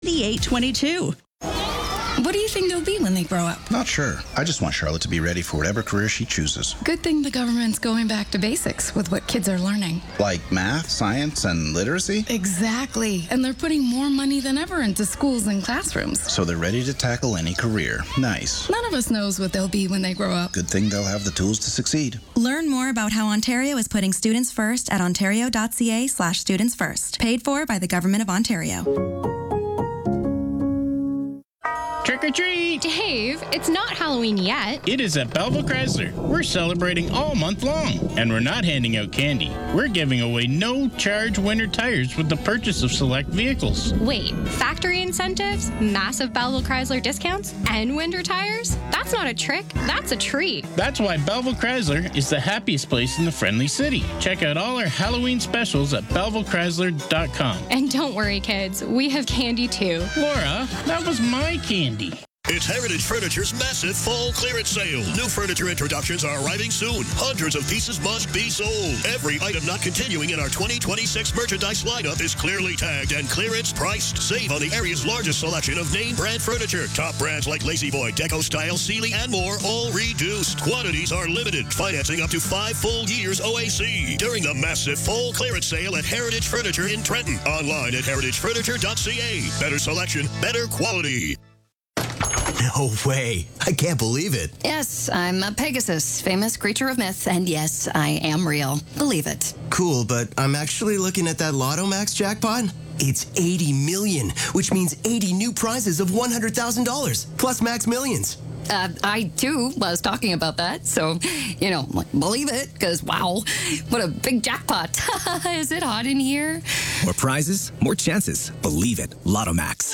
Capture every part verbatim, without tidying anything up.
eight twenty-two. What do you think they'll be when they grow up? Not sure. I just want Charlotte to be ready for whatever career she chooses. Good thing the government's going back to basics with what kids are learning. Like math, science, and literacy? Exactly. And they're putting more money than ever into schools and classrooms. So they're ready to tackle any career. Nice. None of us knows what they'll be when they grow up. Good thing they'll have the tools to succeed. Learn more about how Ontario is putting students first at ontario.ca slash students first. Paid for by the Government of Ontario. Trick or treat! Dave, it's not Halloween yet. It is at Belleville Chrysler. We're celebrating all month long, and we're not handing out candy. We're giving away no-charge winter tires with the purchase of select vehicles. Wait, factory incentives, massive Belleville Chrysler discounts, and winter tires? That's not a trick, that's a treat. That's why Belleville Chrysler is the happiest place in the friendly city. Check out all our Halloween specials at belleville chrysler dot com. And don't worry, kids, we have candy too. Laura, that was my candy. It's Heritage Furniture's massive fall clearance sale. New furniture introductions are arriving soon. Hundreds of pieces must be sold. Every item not continuing in our twenty twenty-six merchandise lineup is clearly tagged and clearance priced. Save on the area's largest selection of name brand furniture. Top brands like Lazy Boy, Deco Style, Sealy, and more, all reduced. Quantities are limited. Financing up to five full years O A C. During the massive fall clearance sale at Heritage Furniture in Trenton. Online at heritage furniture dot c a. Better selection, better quality. No way. I can't believe it. Yes, I'm a Pegasus, famous creature of myth, and yes, I am real. Believe it. Cool, but I'm actually looking at that Lotto Max jackpot. It's eighty million, which means eighty new prizes of one hundred thousand dollars, plus Max Millions. Uh, I, too, was talking about that, so, you know, like, believe it, because, wow, what a big jackpot. Is it hot in here? More prizes, more chances. Believe it. Lotto Max.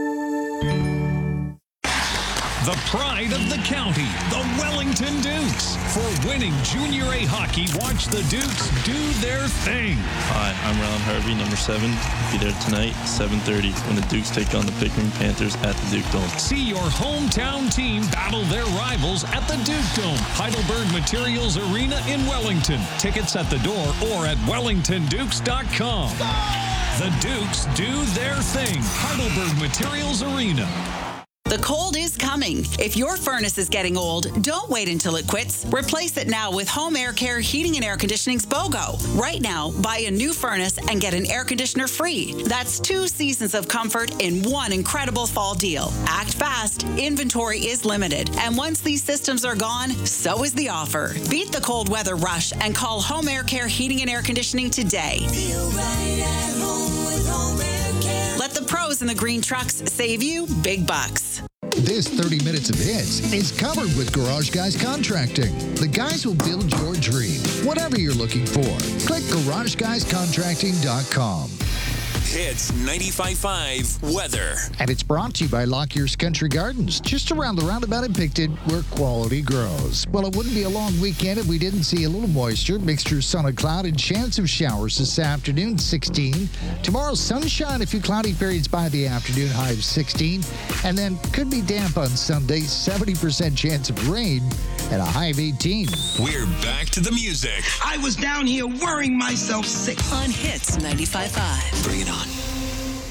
The pride of the county, the Wellington Dukes. For winning Junior A hockey, watch the Dukes do their thing. Hi, I'm Rylan Harvey, number seven. Be there tonight, seven thirty, when the Dukes take on the Pickering Panthers at the Duke Dome. See your hometown team battle their rivals at the Duke Dome, Heidelberg Materials Arena in Wellington. Tickets at the door or at wellington dukes dot com. The Dukes do their thing, Heidelberg Materials Arena. The cold is coming. If your furnace is getting old, don't wait until it quits. Replace it now with Home Air Care Heating and Air Conditioning's BOGO. Right now, buy a new furnace and get an air conditioner free. That's two seasons of comfort in one incredible fall deal. Act fast. Inventory is limited. And once these systems are gone, so is the offer. Beat the cold weather rush and call Home Air Care Heating and Air Conditioning today. Feel right at home with Home Air Care. Let the pros in the green trucks save you big bucks. This thirty minutes of hits is covered with Garage Guys Contracting. The guys who build your dream, whatever you're looking for. Click garage guys contracting dot com. Hits ninety-five point five weather. And it's brought to you by Lockyer's Country Gardens, just around the roundabout in Picton, where quality grows. Well, it wouldn't be a long weekend if we didn't see a little moisture, mixture of sun and cloud, and chance of showers this afternoon, sixteen. Tomorrow, sunshine, a few cloudy periods by the afternoon, high of sixteen. And then could be damp on Sunday, seventy percent chance of rain, and a high of eighteen. We're back to the music. I was down here worrying myself sick. On Hits ninety-five point five. Bring it on.